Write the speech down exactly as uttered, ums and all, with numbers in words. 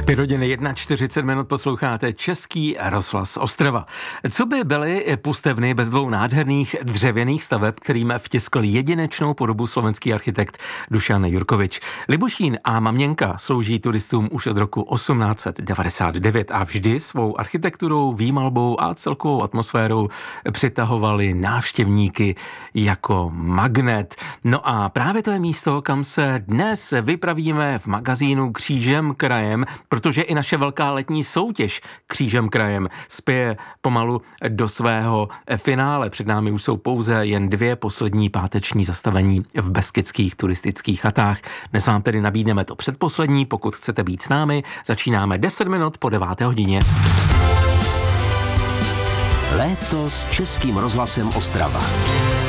pět hodin čtyřicet jedna minut posloucháte Český rozhlas Ostrava. Co by byly pustevny bez dvou nádherných dřevěných staveb, kterým vtiskl jedinečnou podobu slovenský architekt Dušan Jurkovič. Libušín a Maměnka slouží turistům už od roku osmnáct set devadesát devět a vždy svou architekturou, výmalbou a celkovou atmosférou přitahovali návštěvníky jako magnet. No a právě to je místo, kam se dnes vypravíme v magazínu Křížem krajem, protože i naše velká letní soutěž Křížem krajem spěje pomalu do svého finále. Před námi už jsou pouze jen dvě poslední páteční zastavení v beskydských turistických chatách. Dnes vám tedy nabídneme to předposlední, pokud chcete být s námi. Začínáme deset minut po deváté hodině. Léto s Českým rozhlasem Ostrava.